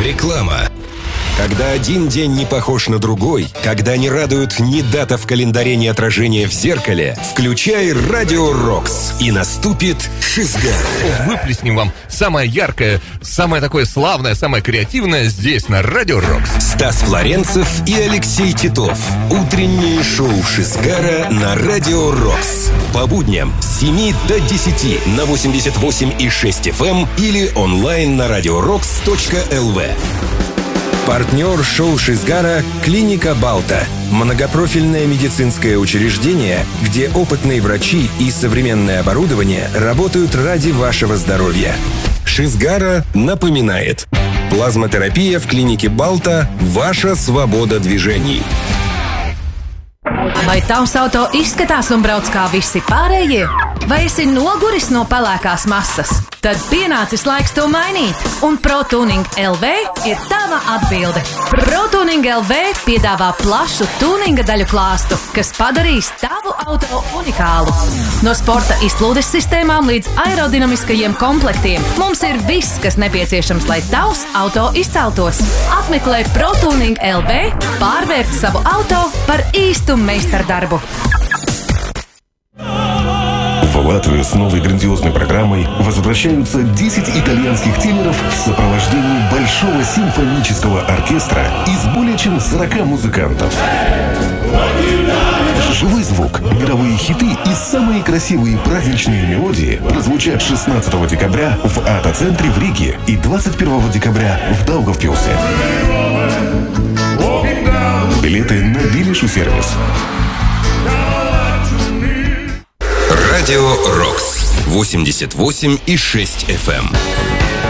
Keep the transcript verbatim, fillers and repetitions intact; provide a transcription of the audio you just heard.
Реклама. Когда один день не похож на другой, когда не радуют ни дата в календаре, ни отражение в зеркале, включай Радио Рокс, и наступит Шизгара. Выплеснем вам самое яркое, самое такое славное, самое креативное здесь, на Радио Рокс. Стас Флоренцев и Алексей Титов. Утреннее шоу Шизгара на Радио Рокс. По будням с семи до десяти на восемьдесят восемь и шесть эф эм или онлайн на радиорокс точка эл ви. Партнер шоу Шизгара – клиника Балта. Многопрофильное медицинское учреждение, где опытные врачи и современное оборудование работают ради вашего здоровья. Шизгара напоминает: плазмотерапия в клинике Балта – ваша свобода движений. Vai tavs auto izskatās un brauc kā visi pārējie? Vai esi noguris no pelēkās masas? Tad pienācis laiks to mainīt, un ProTuning L V ir tava atbilde. ProTuning L V piedāvā plašu tuninga daļu klāstu, kas padarīs tavu auto unikālu. No sporta izplūdes sistēmām līdz aerodinamiskajiem komplektiem mums ir viss, kas nepieciešams, lai tavs auto izceltos. Apmeklē ProTuning L V, pārvērt savu auto par īstu meistardarbu. В Латвию с новой грандиозной программой возвращаются десять итальянских теноров в сопровождении большого симфонического оркестра из более чем сорока музыкантов. Живой звук, мировые хиты и самые красивые праздничные мелодии прозвучат шестнадцатого декабря в Ата-центре в Риге и двадцать первого декабря в Даугавпилсе. Билеты на Билишу сервис. Радио Рокс восемьдесят восемь и шесть эф эм.